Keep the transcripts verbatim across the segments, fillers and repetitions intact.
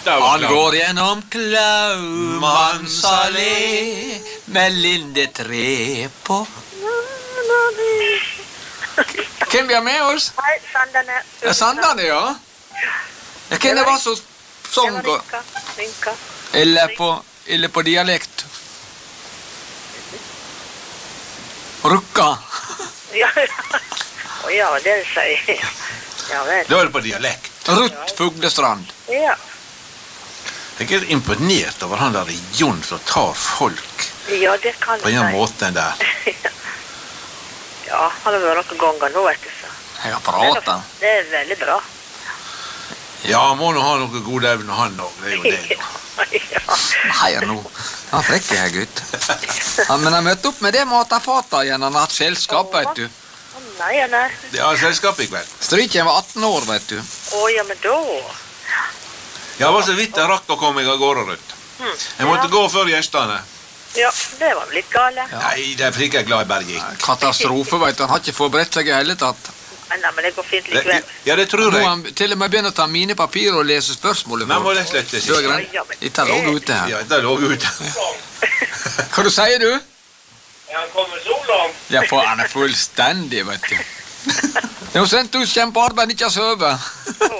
Han går gjennom Klaumanns allé med lindetre på. Hvem vi har med oss? Hei, Sandane. Ja, Sandane, ja. Ja, hvem det var som sang? Det var Rinka. Rinka. Eller på, eller på dialekt? Rukka. Ja, ja. Å ja, det sier ja, vel. Da er det på dialekt. Rutt Fuglestrand. Ja. Jeg er imponert over han der Jon som tar folk Ja, det kan på jeg den si. måten der. Ja, han har vært noen ganger nå, vet du, så. Jeg har pratet. Det er veldig bra. Ja, han må nå ha noe gode evne, han også. Det er jo det. Ja. Nei, nå. Han er frekk her, gutt. Ja, men han møtte opp med det matafata igjen. Han har hatt selskap, vet du. Å, nei, ja, nei. Det er selskap i kveld. Stryken var atten år, vet du. Å, ja, men da. Ja, det var så vidt jeg rakk å komme meg av gårde rundt. Hm. Jeg måtte gå før gjestene. Ja, det var litt gale. Ja. Nei, det er ikke jeg glad jeg bare gikk. Katastrofe, vet du. Han har ikke forberedt seg i hele tatt. Men, nei, men det går fint Det, likevel. ja, det tror Nå har jeg. han til og med begynt å ta mine papirer og lese spørsmålet. Nei, må det slette Du er seg. greit. Ja, men Dette lå ute her. Ja, det lå ute. Hva du sier du? Ja, han kommer så langt. Ja, for han er fullstendig, vet du. Det er sendt ut kjempearbeid, ikke har sovet.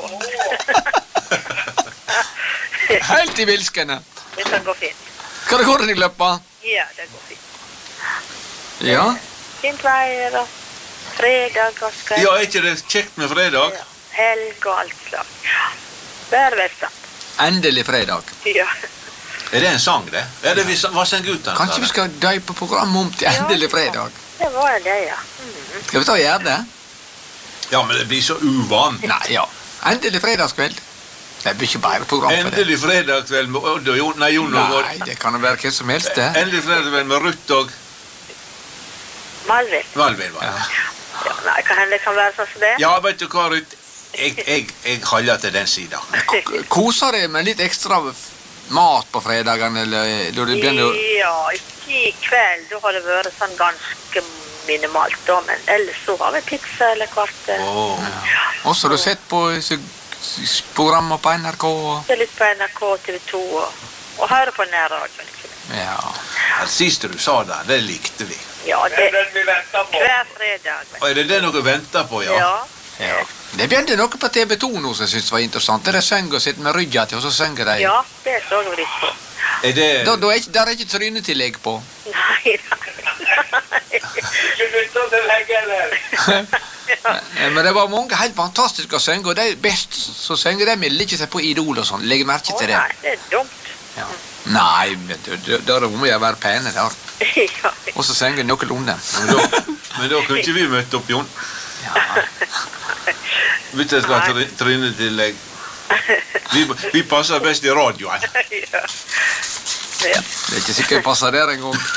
Helt i vilskene. Det kan gå fint. Hva det går den i løpet? Ja, det går fint. Ja. Fint veier og fredag og skal... Ja, er ikke det kjekt med fredag? Ja, helg og alt slag. Ja. Bare velstand. Endelig fredag. Ja. Er det en sang, det? Er det vi hva sang ut den? Kanskje vi skal døype programmet om til endelig fredag? Det var det, ja. Mm. Skal vi ta og gjøre det? Ja, men det blir så uvant. Nei, ja. Endelig fredagskveld. Det blir ikke bare program for det. Endelig fredagskveld med Odd og Jon, nei, Jon og Odd. Nei, det kan jo være hva som helst, det. Endelig fredagskveld med Ruth og Malvin. Valvin, var det. Ja. Ja, nei, kan hende det kan være sånn som det. Ja, vet du hva, Ruth? Jeg, jeg, jeg holder til den siden. K- Koser deg med litt ekstra mat på fredagen, eller da du begynner å... Ja, ikke i kveld. Da har det vært sånn ganske minimalt, da. Men ellers så har vi pizza eller kvart. Åh. Også har du sett på så- programmer på N R K og... Det er litt på N R K, T V to og, og høre på nærradioen. Ja. Det siste du sa der, det likte vi. Ja, Det det er den vi venter på. hver fredag. vet Og er det det noe venter på, du. ja? Ja. Ja. Det begynte noe på T V to nå som jeg synes var interessant. Der de synger og sitter med ryggen til, og så synger de. Ja, det så vi litt på. Er det... Da, da er ikke, der er ikke trynetillegg på. Nei, nei. Ikke lytte til legge, eller? Men det var mange helt fantastiske å synge, og de best så synger de vil ikke seg på Idol og sånn. Legg merke Å til det. nei, det er dumt. Ja. Nei, men da- da da er det om å gjøre å være pene der. Ja. Og så synger de noenlunde. Men da, men da kunne ikke vi møtt opp, Jon. Ja. Vet du hva try- trynetillegg? Vi, vi passer best i radioen. Ja. Ja. Det er ikke sikkert det passer der en gang.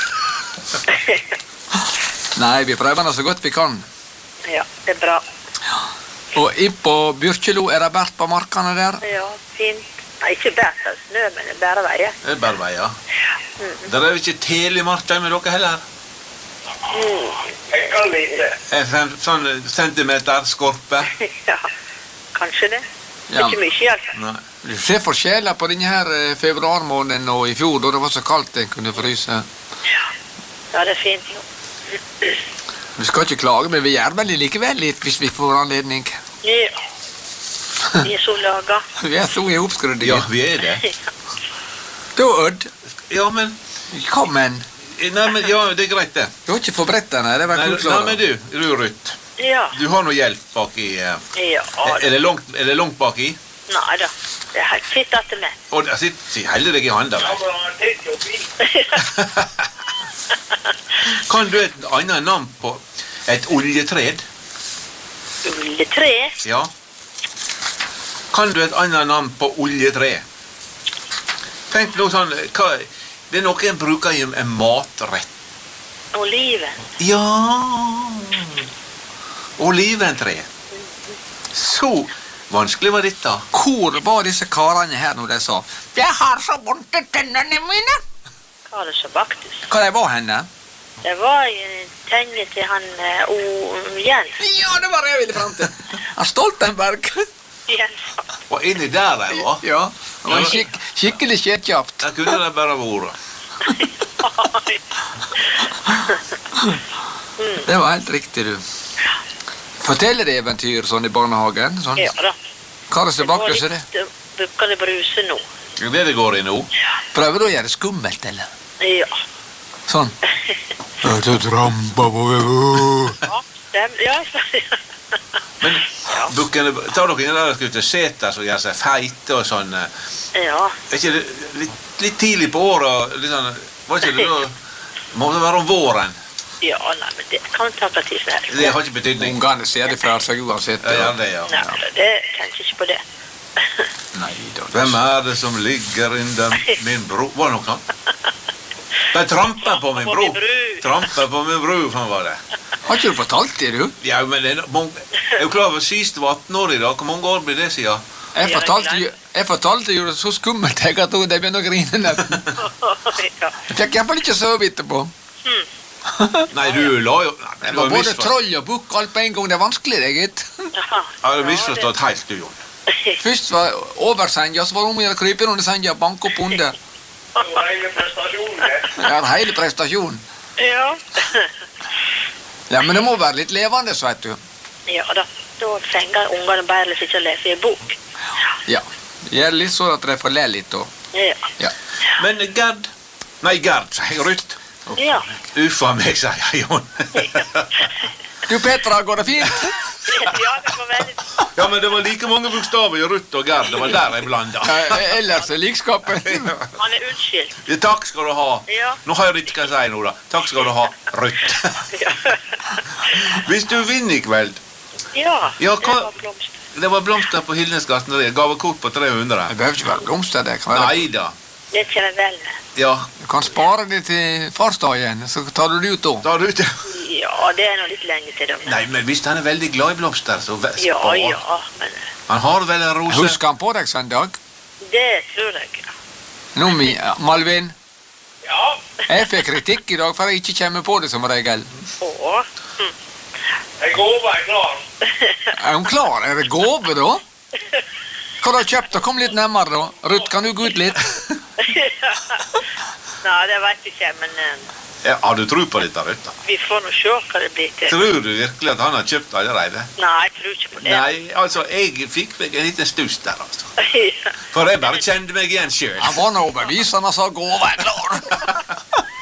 Nei, vi prøver det så godt vi kan. Ja, det er bra. Og inn på Byrkjelo er det bært på markene der. Ja, fint. Nei, ikke bært av snø, men det er bare veier. Det er bare veier. Mm. Der er jo ikke telemark med dere heller. Jeg kan lite. En fem, sånn centimeter skorpe. Ja, kanskje det. Ja. Ikke mye, altså. Nei. Du ser forskjeller på denne her eh, februarmåneden og i fjor, da det var så kaldt en kunne fryse. Ja, det er fint nå. Vi skal ikke klage, men vi gjør vel likevel litt hvis vi får anledning. Ja. Vi er så laga. Vi er så i oppskrudd. Ja, vi er det. Da, Odd, Ja, men... kom en. Nei, men ja, det er greit det. Du har ikke forberedt deg, nei, det var Nei, kult nei, klart. men du, du Ruth. Ja. Du har noe hjelp baki... eh, Ja, Er det langt, er det langt baki? nei da. Det er helt fint at det er med. Og der sitter, si, holder deg i handa. Ja, vel? men han titter jo fint. Kan du et annet navn på et oljetred? Ulletre. Ja. Kan du et annet navn på oljetre? Tenk nå sånn, hva, det er noe en bruker i en matrett. Oliven. Ja. Oliventre. Så vanskelig var dette. Hvor var disse karene her når de sa «Jeg har så vondt i tennene mine»? Hva er det så baktus? Hva de var henne? Det var jo tegnet til han uh, O. Jens. Ja, det var det jeg ville frem til. Han Stoltenberg. Jens. Og inni der jeg var. Ja. Det var skik skikkelig skjetkjapt. Jeg kunne det bare vært. Det var helt riktig, du. Forteller de eventyr sånn i barnehagen? Sånn. Ja da. Hva er det som bakker seg det? Det bukkende bruse nå. Det er det det går i nå. Prøver du å gjøre det skummelt, eller? Ja. Sånn. Jeg trampa på Ja, dem, ja. Men bukkene, tar dere inn der og skal ut til seter som gjør seg feite og sånn? Ja. Er ikke det litt, litt tidlig på året? Litt sånn, var ikke det da? Må det være om våren? Ja, nei, men det kan ta tid snart. Det har ikke betydning. Ungene ser det fra seg uansett. Ja, ja, det, ja. Nei, det tenker ikke på det. Nei, da. Hvem er det som ligger innen min bro? Var det noe sånt? De tramper på min bro. Tramper på min bro, faen var det. Har ikke du fortalt det, du? Ja, men det er, mange, jeg er jo klar over sist det var atten år i dag. Hvor mange år blir det siden? Jeg fortalte jo, jeg fortalte jo det så skummelt jeg at de begynte å grine nesten. Ja. Jeg fikk i hvert fall ikke sove etterpå. Nei, du la jo... Nei, Det du var har både misforstått. troll og bukk alt på en gang. Det er vanskelig, det, gitt. Jaha. Jeg har misforstått helt, du, Jon. Først var oversenja, så var det om å gjøre å krype under senja og banke opp under. Det var hele prestasjonen, det. Det er hele prestasjonen. Ja. Ja, men det må være litt levende, så vet du. Ja da. Da fenger ungene bare ikke å lese i bok. Ja. Gjør litt sånn at de får le litt, da. Ja. Ja. Men Gerd... Nei, Gerd, sier jeg Ruth. Ja. Uffa meg, sier jeg, Jon. Du, Petra, går det fint? Ja, det var veldig... Ja, men det var like mange bokstaver i Ruth og Gerd. Det var der jeg blanda. Ja, ellers er likskapen. Han er unnskyldt. Ja, takk skal du ha. Ja. Nå har jeg ikke hva jeg sier nå, da. Takk skal du ha, Ruth. Ja. Hvis du vinner i kveld... Ja, Ja, det hva- var blomster. Det var blomster på Hillnes gartneri. Gavekort på tre hundre. Det behøver ikke være blomster, det kan være. Nei da. Det kommer vel med. Ja, Du kan spare det til farsdagen, så tar du det ut da. da er du ute. Ja, det er nå litt lenge til dem. Nei, men hvis han er veldig glad i blomster, så ve- Ja, spar. ja, men Han har vel en rose. Husker han på deg søndag? det tror jeg. Nå, mi, Malvin, Ja, jeg fikk kritikk i dag for jeg ikke kommer på det som regel. Å. Hm. jeg går er klar. Er hun klar? Er det gåve, da? Hva har du kjøpt? Kom litt nærmere, da. Ruth, kan du gå ut litt? Nei, det vet jeg ikke, men eh, Ja, har du tro på dette, Ruth? da? vi får nå se hva det blir til. Tror du virkelig at han har kjøpt allerede? Nei, jeg tror ikke på det. Nei, altså, jeg fikk meg en liten stuss der, altså. Ja. For jeg bare kjente meg igjen sjøl. Han var nå overbevisende og sa gåva er klar.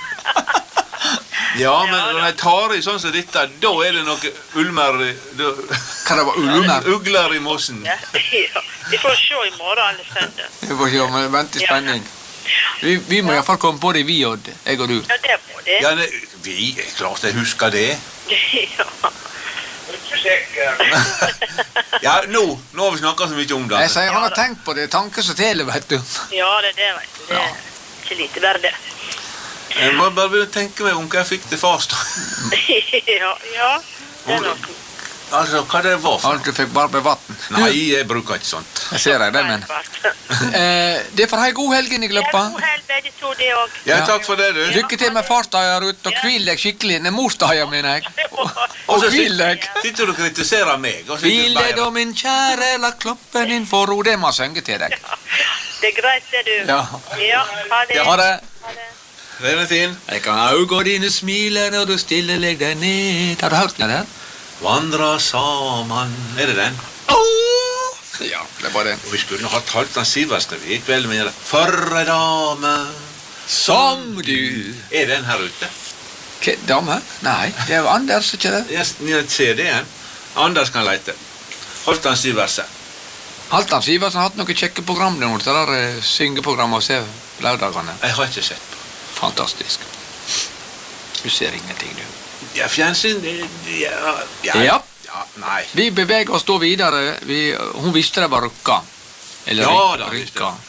Ja, men når jeg tar i sånn som dette, da er det noe ulmer da- Hva det var ulmer? Ugler i mossen. Ja. Ja. Vi får se i morgen alle søndag. Vi får se, men vent i spenning. Vi, vi må i hvert fall komme på det, vi, Odd. Jeg og du. Ja, det må det. Ja, det, vi, klart jeg husker det. Ja. Ikke sikker. Ja, nå, nå har vi snakket så mye om det. Jeg sier han har tenkt på det. Tanke som teler, vet du. Ja, det er det, vet du. Det er ikke lite verre, det. Jeg må bare begynne å tenke meg om hva jeg fikk til fars da. Ja, ja. Det er nok. Altså, hva det var for Alt du fikk bare med vann. Nei, jeg bruker ikke sånt. Jeg ser deg det, men. Eh, det får ha en god helg inn i Ja, gløppa. god helg, begge to, det òg. Ja, takk for det, du. Lykke til med farsdager, Ruth, og hvil deg skikkelig. Nei, morsdager, mener jeg. Og så hvil deg. Sitter du og kritiserer meg? og sitter Hvil du deg bare- da, min kjære, la kloppen din for ro. Det må jeg synge til deg. Det er greit, det, du. Ja. Ja, ha det. Ha det. Ha det. Den er fin. Jeg kan auga dine smiler når du stille legg deg ned. Har du hørt den der? Vandra saman. Er det den? Ja, det var den. Og vi skulle hatt Halvdan Sivertsen i kveld med For ei dame. Som du. Er den her ute? Hva, dame? Nei, det er jo Anders, ikke det? Jeg, jeg ser det igjen. Anders kan lete. Halvdan Sivertsen. Halvdan Sivertsen har hatt noen kjekke program der, det der eh, syngeprogram og se lørdagene. Jeg har ikke sett på. Fantastisk. Du ser ingenting, du. Ja, fjernsyn det, det- ja, ja, Ja. ja, nei. Vi beveger oss da videre. Vi, hun visste det var rukka. Eller Ja, ryk- da, visste rykka.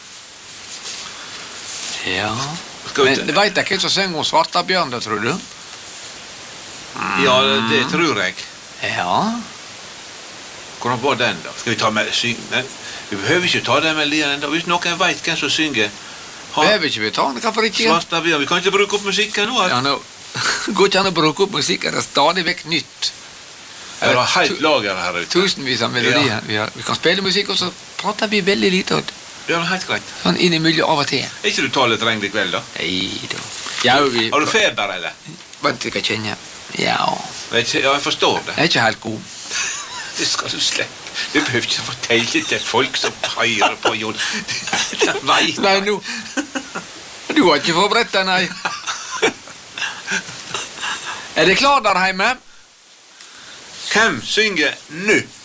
Ja. Skal vi Men til- vet jeg hvem som synger om Svartabjørn, det tror du? Ja, det tror jeg. Ja. Hvordan var den da? Skal vi ta med syng? Nei, vi behøver ikke ta den melodien enda. Hvis noen vet hvem som synger Behøver ikke vi ta den, hvorfor ikke? Svartabjørn, vi kan ikke bruke opp musikken nå. Ja, nå går ikke an å bruke opp musikk, det er stadig vekk nytt. Det var helt lager her ute. Tusenvis av melodier. Ja. Vi, har, vi kan spille musikk, og så prater vi veldig lite. Odd. Ja, det er helt greit. Sånn innimellom av og til. Er ikke du taletrengt i kveld, da? Nei da. Ja, vi... Har du feber, eller? Vent, jeg kan kjenne. Ja, Vet ikke, ja, jeg forstår det. jeg er ikke helt god. Det skal du slippe. Du behøver ikke fortelle det til folk som hører på, Jon. Det vet Nei, nå... Du har ikke forberedt deg, nei. Er det klar der hjemme? Hvem synger nu?